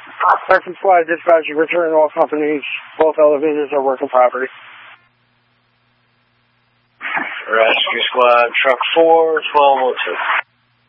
Rescue Squad dispatch, return all companies. Both elevators are working property. Rescue Squad, truck 4, 1202.